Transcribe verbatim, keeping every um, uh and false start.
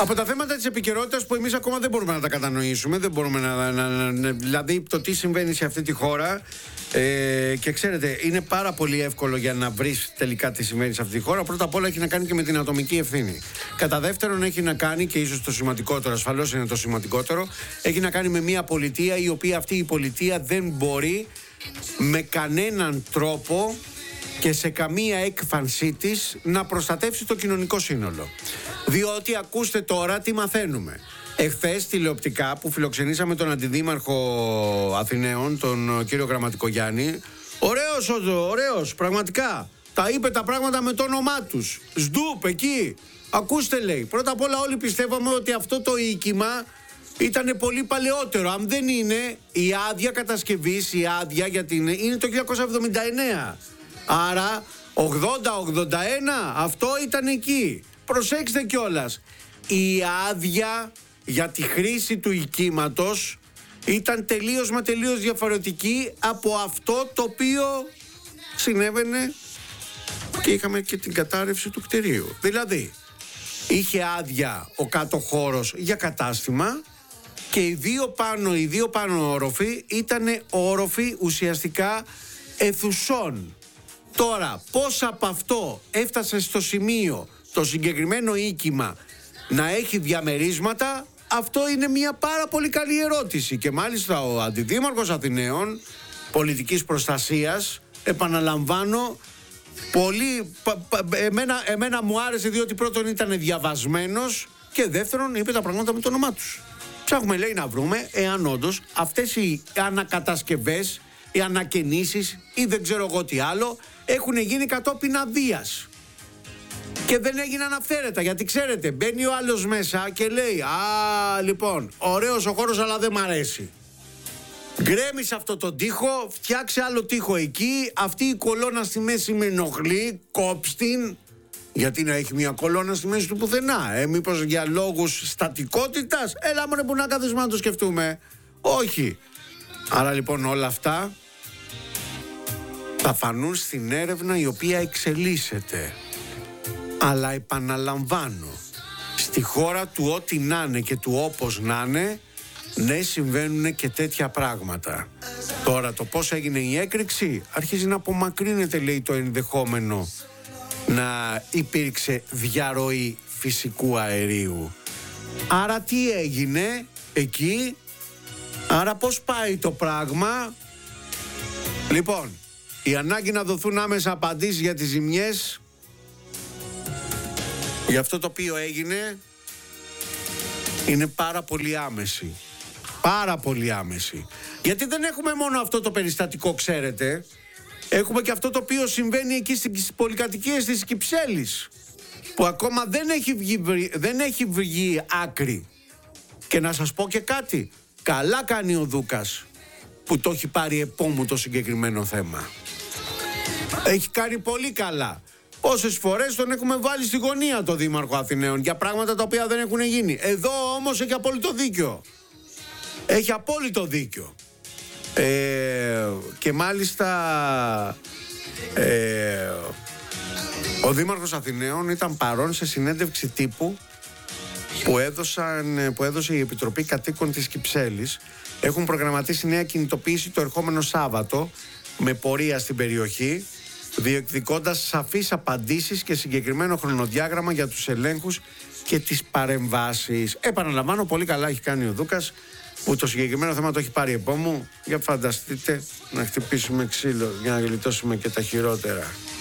Από τα θέματα της επικαιρότητας που εμείς ακόμα δεν μπορούμε να τα κατανοήσουμε, δεν μπορούμε να, να, να, να δηλαδή το τι συμβαίνει σε αυτή τη χώρα, ε, και ξέρετε είναι πάρα πολύ εύκολο για να βρεις τελικά τι συμβαίνει σε αυτή τη χώρα. Πρώτα απ' όλα έχει να κάνει και με την ατομική ευθύνη. Κατά δεύτερον έχει να κάνει, και ίσως το σημαντικότερο, ασφαλώς είναι το σημαντικότερο, έχει να κάνει με μια πολιτεία η οποία αυτή η πολιτεία δεν μπορεί με κανέναν τρόπο και σε καμία έκφανσή της να προστατεύσει το κοινωνικό σύνολο. Διότι ακούστε τώρα τι μαθαίνουμε. Εχθές τηλεοπτικά που φιλοξενήσαμε τον αντιδήμαρχο Αθηναίων, τον κύριο Γραμματικογιάννη, ωραίος, ωραίος, πραγματικά. Τα είπε τα πράγματα με το όνομά τους. Σντουπ εκεί. Ακούστε, λέει. Πρώτα απ' όλα όλοι πιστεύαμε ότι αυτό το οίκημα ήταν πολύ παλαιότερο. Αν δεν είναι, η άδεια κατασκευής, η άδεια για την... είναι το χίλια εννιακόσια εβδομήντα εννέα. Άρα ογδόντα ογδόντα ένα αυτό ήταν εκεί. Προσέξτε κιόλας, η άδεια για τη χρήση του οικίματος ήταν τελείως μα τελείως διαφορετική από αυτό το οποίο συνέβαινε και είχαμε και την κατάρρευση του κτηρίου. Δηλαδή είχε άδεια ο κάτω χώρος για κατάστημα και οι δύο πάνω, οι δύο πάνω όροφοι ήταν όροφοι ουσιαστικά αιθουσών. Τώρα, πώς από αυτό έφτασε στο σημείο το συγκεκριμένο οίκημα να έχει διαμερίσματα, αυτό είναι μια πάρα πολύ καλή ερώτηση. Και μάλιστα ο αντιδήμαρχος Αθηναίων πολιτικής προστασίας, επαναλαμβάνω, πολύ, πα, πα, εμένα, εμένα μου άρεσε διότι πρώτον ήταν διαβασμένος και δεύτερον είπε τα πράγματα με το όνομά τους. Ψάχνουμε, λέει, να βρούμε εάν όντως αυτές οι ανακατασκευές, οι ανακαινήσεις ή δεν ξέρω εγώ τι άλλο έχουν γίνει κατόπιν αδείας και δεν έγιναν αυθαίρετα, γιατί ξέρετε μπαίνει ο άλλος μέσα και λέει «Α, λοιπόν, ωραίος ο χώρος αλλά δεν μ' αρέσει, γκρέμισε αυτό το τοίχο, φτιάξε άλλο τοίχο εκεί, αυτή η κολόνα στη μέση με ενοχλεί, κόψ' την». Γιατί να έχει μια κολόνα στη μέση του πουθενά, ε, μήπως για λόγους στατικότητας? Έλα μωρέ που να κάθεσουμε να το σκεφτούμε. Όχι. Άρα λοιπόν όλα αυτά θα φανούν στην έρευνα η οποία εξελίσσεται. Αλλά επαναλαμβάνω, στη χώρα του ό,τι να είναι και του όπως να είναι, ναι, συμβαίνουν και τέτοια πράγματα. Τώρα το πώς έγινε η έκρηξη αρχίζει να απομακρύνεται, λέει, το ενδεχόμενο να υπήρξε διαρροή φυσικού αερίου. Άρα τι έγινε εκεί? Άρα πώς πάει το πράγμα? Λοιπόν, η ανάγκη να δοθούν άμεσα απαντήσεις για τις ζημιές, για αυτό το οποίο έγινε, είναι πάρα πολύ άμεση. Πάρα πολύ άμεση. Γιατί δεν έχουμε μόνο αυτό το περιστατικό, ξέρετε. Έχουμε και αυτό το οποίο συμβαίνει εκεί στις πολυκατοικίες της Κυψέλης, που ακόμα δεν έχει βγει, δεν έχει βγει άκρη. Και να σας πω και κάτι. Καλά κάνει ο Δούκας που το έχει πάρει επόμου το συγκεκριμένο θέμα. Έχει κάνει πολύ καλά. Πόσες φορές τον έχουμε βάλει στη γωνία το Δήμαρχο Αθηναίων για πράγματα τα οποία δεν έχουν γίνει. Εδώ όμως έχει απόλυτο δίκιο. Έχει απόλυτο δίκιο. Ε, και μάλιστα ε, ο Δήμαρχος Αθηναίων ήταν παρόν σε συνέντευξη τύπου που, έδωσαν, που έδωσε η Επιτροπή Κατοίκων της Κυψέλης. Έχουν προγραμματίσει νέα κινητοποίηση το ερχόμενο Σάββατο με πορεία στην περιοχή, διεκδικώντας σαφείς απαντήσεις και συγκεκριμένο χρονοδιάγραμμα για τους ελέγχους και τις παρεμβάσεις. Επαναλαμβάνω, πολύ καλά έχει κάνει ο Δούκας που το συγκεκριμένο θέμα το έχει πάρει επόμου. Για φανταστείτε να χτυπήσουμε ξύλο για να γλιτώσουμε και τα χειρότερα.